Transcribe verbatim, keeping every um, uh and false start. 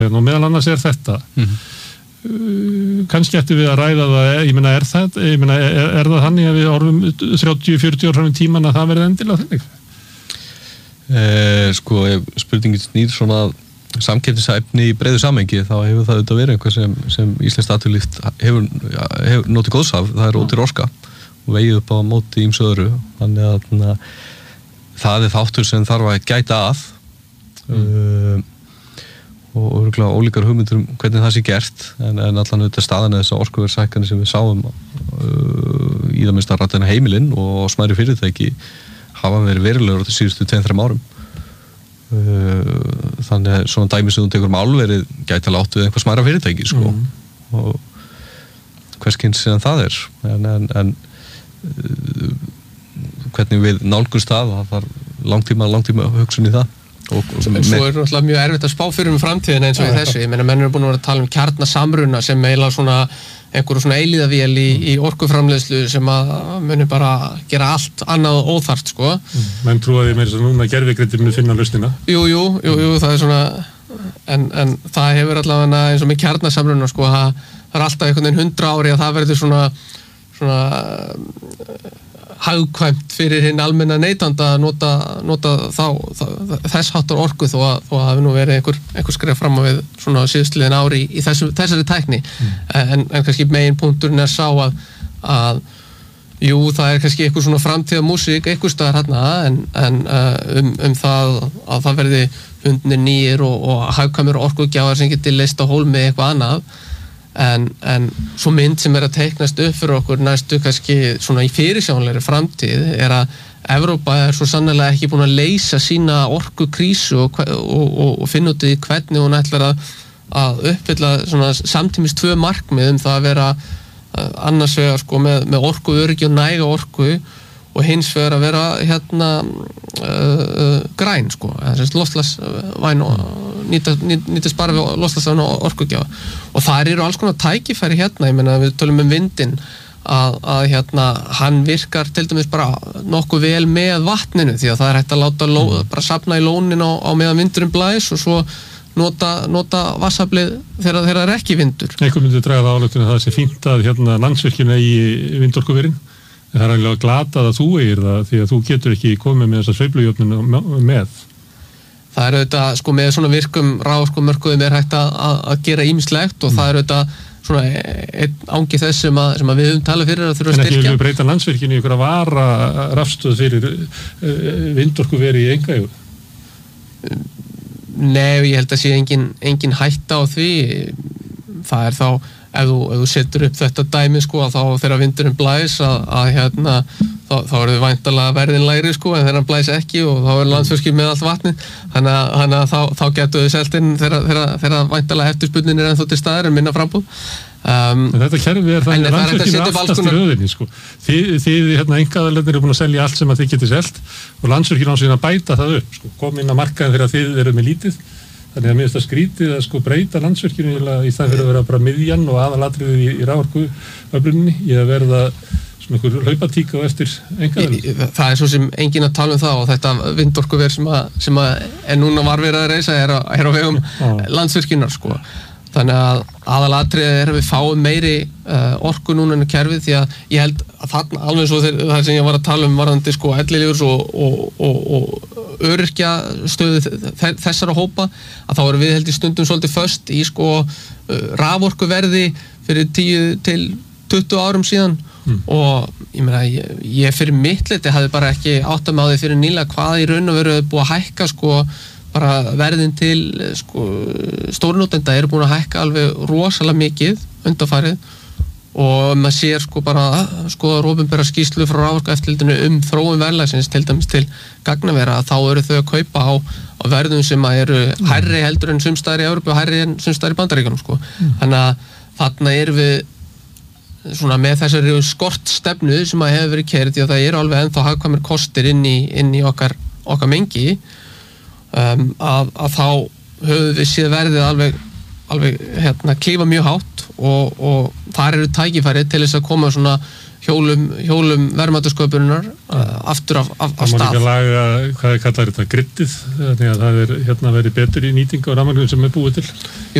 og meðal annars er þetta mm-hmm. uh, kannski ættum við að ræða það ég meina er það ég meina er, er það þannig að við orðum þrjátíu til fjörutíu ár fram í tíman að það verði endilega þannig eh, sko ef spurningin snýr svona samkeppnishæfni í breiðu samhengi þá hefur það auðvitað verið einhver sem, sem íslenskt atvinnulíf hefur, hefur notið góðs af það er ódýr orka og vegið upp á móti ýmsu öðru þannig að na, það er þáttur sem þarf að gæta að mm. uh, og örgulega ólíkar hugmyndur um hvernig það sé gert en, en allan auðvitað staðan þess að orkuverðshækkanir sem við sáum uh, í það minnst að rættina heimilinn og smærri fyrirtæki hafa verið verulegur á þessu síðustu tveim þrem árum uh, þannig að svona dæmi sem þú tekur um álverið gæti alveg átt við einhver smærra fyrirtæki sko mm. og hverskins sem það er en, en, en uh, hvernig við nálgumst það það þarf langtíma, langtíma hugsun í það Og, og en svo er náttúrulega mjög erfitt að spá fyrir um framtíðina eins og í þessu, ég meina menn eru búin að vera að tala um kjarnasamruna sem eiginlega svona einhverju svona eilíðavél í, í orkuframleiðslu sem að muni bara gera allt annað óþarft sko. Mm. Menn trúaði meira sem núna gervigreindin muni finna lausnina. Jú, jú, jú, jú, það er svona en, en það hefur allavega eins og með kjarnasamruna sko, það, það er alltaf einhvern veginn hundra ári að það verður svona svona hagkvæmt fyrir hinn almenna neytanda að nota, nota þá, þá, þess háttar orku þó að það hafi nú verið einhver, einhver skref fram á við svona síðustliðin ári í þessu, þessari tækni mm. en, en kannski megin punkturinn er sá að, að jú, það er kannski einhver svona framtíða músík einhver staðar hérna en, en um, um það að það verði hundnir nýjir og, og hagkvæmur orkugjafar sem getur leyst á hólmi eitthvað annað En, en svo mynd sem er að teiknast upp fyrir okkur næstu kannski svona í fyrirsjáanlegri framtíð er að Evrópa er svo sannarlega ekki búin að leysa sína orkukrísu og, og, og, og finna út í hvernig hún ætlar að, að uppfylla svona samtímis tvö markmið um það að vera annars vegar sko með, með orkuöryggi og næga orku og hins vegar að vera hérna uh, uh, græn sko, loftslagsvæn og nýta, nýta spara við loftslagsvæn og orkugjafa og það eru alls konar tækifæri hérna, ég meina við tölum um vindinn að, að hérna hann virkar til dæmis bara nokkuð vel með vatninu því að það er hægt að láta ló, bara safna í lónin á, á meðan vindurinn blæs og svo nota, nota vassaflið þegar það er ekki vindur. Einhver myndi draga það áleitun að það sé fínt að hérna Landsvirkjun í vindorkuverin það er alveg glatað að þú eigir það því að þú getur ekki komið með þessa sveiflujöfnun með. Það er auðvitað, sko með svona virkum raforkumörkuðum er hægt að, að, að gera ýmislegt og mm. það er auðvitað svona einn angi þess sem að, sem að við höfum talað fyrir að þurfa að styrkja. En ekki við breyta Landsvirkjun í ykkur að vara rafstöð fyrir vindorkuveri í engajöfu? Nei, ég held að sé engin, engin hætta á því. Það er þá ef þú, ef þú setur upp þetta dæmi sko að þá þegar vindurinn blæs að, að hérna þá, þá er þið væntanlega verðin lægri sko en þegar hann blæs ekki og þá er Landsvirkjun með allt vatni þannig að, þannig að þá, þá getur þið selt inn þegar, þegar, þegar væntanlega eftirspurnin er ennþá til staðar en minna frambúð um, Þetta kerfi er þannig að Landsvirkjun er aftast í röðinni sko þið, þið hérna einkaðalendir eru búin að selja allt sem að þið getið selt og Landsvirkjun á síðan að bæta það upp sko kom inn á markaðin þegar þið eru með lítið Þannig að mér finnst það skrítið að sko breyta Landsvirkjun í það fyrir að vera bara miðjan og aðalatriðið í, í raforkuöfluninni í að verða svona einhver hlaupatík á eftir einkaðalum. Það er svo sem enginn að tala um það og þetta vindorkuver sem að, sem að er núna var verið að reisa er á, er á vegum Landsvirkjunar sko. Þannig að aðalatriðið er að við fáum meiri uh, orku núna en kerfið því að ég held að þarna alveg svo þeir, það sem ég var að tala um varðandi sko ellilífeyris og, og, og, og öryrkja stöðu þessara hópa að þá erum við held í stundum svolítið föst í sko uh, raforkuverði fyrir tíu til tuttugu árum síðan mm. og ég meina ég, ég fyrir mitt leyti hafði bara ekki áttað mig á því fyrir nýlega hvað í raun og veru búið að hækka sko bara verðin til sko, stórnotenda eru búin að hækka alveg rosalega mikið undanfarið og maður sér sko bara skoðar opinbera skýrslu frá raforkueftirlitinu um þróun verðlagsins til dæmis til gagnavera þá eru þau að kaupa á, á verðum sem eru hærri heldur en sumstaðar í Evrópu og hærri en sumstaðar í Bandaríkjunum sko. Mm. Þannig að þarna erum við svona með þessari skortstefnu sem að hefur verið keyrð því að það eru alveg ennþá hagkvæmir kostir inn í, inn í okkar, okkar mengi Um, að, að þá höfum við séð verðið alveg, alveg hérna, klífa mjög hátt og, og þar eru tækifæri til þess að koma svona hjólum, hjólum verðmætasköpunar aftur af, af, af stað. Það má líka laga, hvað er kallar þetta, griddið, þannig að það er hérna verið betur í nýting á rafmagninu sem er búið til.